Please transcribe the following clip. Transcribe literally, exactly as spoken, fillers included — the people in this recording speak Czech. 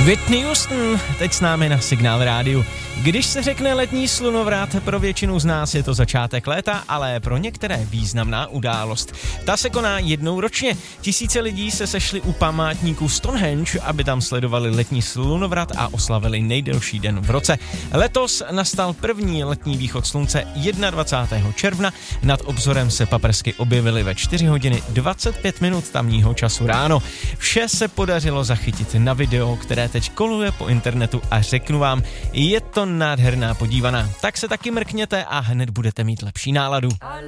Whitney Houston, teď s námi na Signál rádiu. Když se řekne letní slunovrat, pro většinu z nás je to začátek léta, ale pro některé významná událost. Ta se koná jednou ročně. Tisíce lidí se sešli u památníku Stonehenge, aby tam sledovali letní slunovrat a oslavili nejdelší den v roce. Letos nastal první letní východ slunce dvacátého prvního června. Nad obzorem se paprsky objevily ve čtyři hodiny dvacet pět minut tamního času ráno. Vše se podařilo zachytit na video, které teď koluje po internetu a řeknu vám, je to nádherná podívaná. Tak se taky mrkněte a hned budete mít lepší náladu.